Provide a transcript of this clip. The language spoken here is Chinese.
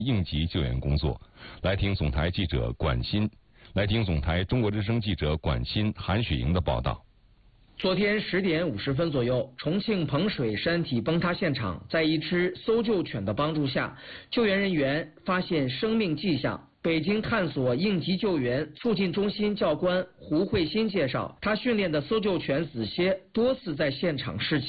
应急救援工作。来听总台记者来听总台中国之声记者管欣、韩雪莹的报道。 昨天10点50分左右，重庆彭水山体崩塌现场，在一只搜救犬的帮助下，救援人员发现生命迹象。北京探索应急救援促进中心教官胡慧欣介绍，他训练的搜救犬子蝎多次在现场示警。